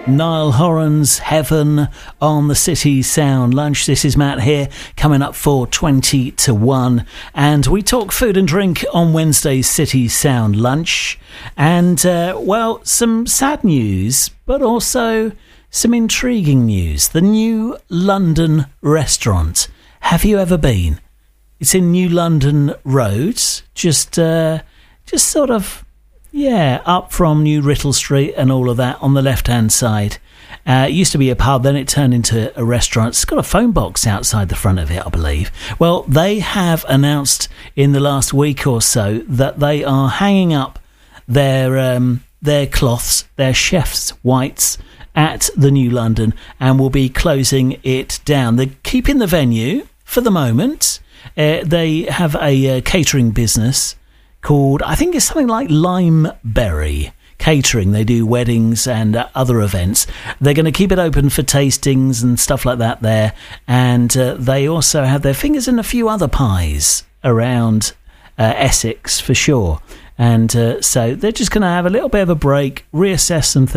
Niall Horan's Heaven on the City Sound Lunch. This is Matt here, coming up for 20 to 1. And we talk food and drink on Wednesday's City Sound Lunch. And, well, some sad news, but also some intriguing news. The New London restaurant. Have you ever been? It's in New London Road, just sort of... yeah, up from New Writtle Street and all of that on the left-hand side. It used to be a pub, then it turned into a restaurant. It's got a phone box outside the front of it, I believe. Well, they have announced in the last week or so that they are hanging up their cloths, their chef's whites, at the New London and will be closing it down. They're keeping the venue for the moment. They have a catering business called, I think it's something like Limeberry Catering. They do weddings and other events. They're going to keep it open for tastings and stuff like that there. And they also have their fingers in a few other pies around Essex for sure. And so they're just going to have a little bit of a break, reassess some things.